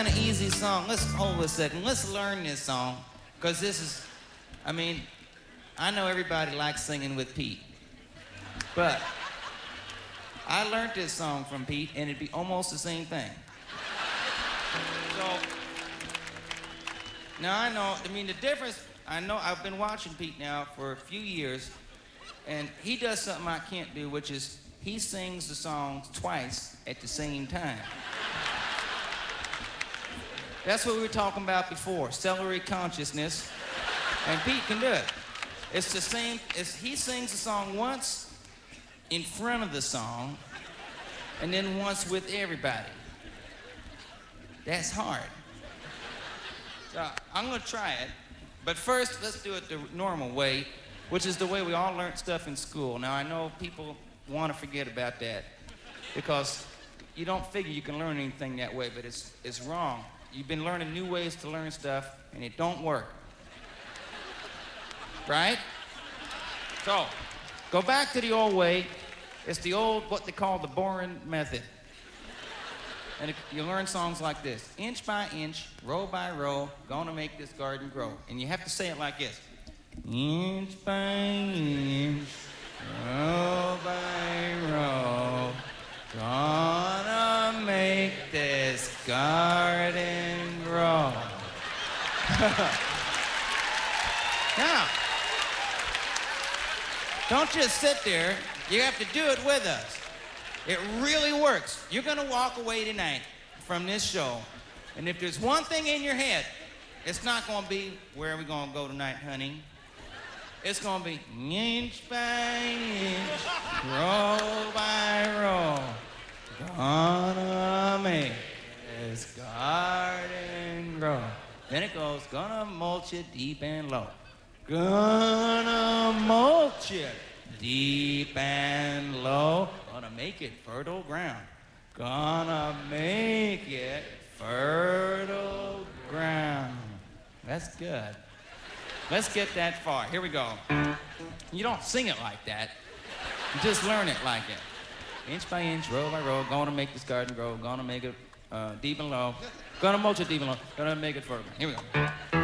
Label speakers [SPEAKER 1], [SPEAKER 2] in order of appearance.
[SPEAKER 1] An easy song. Let's hold a second. Let's learn this song, because this is, I mean, I know everybody likes singing with Pete, but I learned this song from Pete, and it'd be almost the same thing. So, now I know, I mean, the difference, I know I've been watching Pete now for a few years, and he does something I can't do, which is he sings the songs twice at the same time. That's what we were talking about before, celery consciousness, and Pete can do it. It's the same, he sings the song once in front of the song, and then once with everybody. That's hard. So I'm gonna try it, but first let's do it the normal way, which is the way we all learned stuff in school. Now I know people want to forget about that, because you don't figure you can learn anything that way, but it's wrong. You've been learning new ways to learn stuff, and it don't work. Right? So, go back to the old way. It's the old, what they call the boring method. And you learn songs like this. Inch by inch, row by row, gonna make this garden grow. And you have to say it like this. Inch by inch, row by row, gonna make this garden grow. Now, don't just sit there. You have to do it with us. It really works. You're gonna walk away tonight from this show, and if there's one thing in your head, it's not gonna be, where are we gonna go tonight, honey? It's gonna be inch by inch, row by row, gonna make this garden grow. Then it goes, gonna mulch it deep and low. Gonna mulch it deep and low. Gonna make it fertile ground. Gonna make it fertile ground. That's good. Let's get that far. Here we go. You don't sing it like that. You just learn it like it. Inch by inch, row by row, gonna make this garden grow. Gonna make it deep and low. Gonna mulch it deep and low. Gonna make it fertile. Here we go.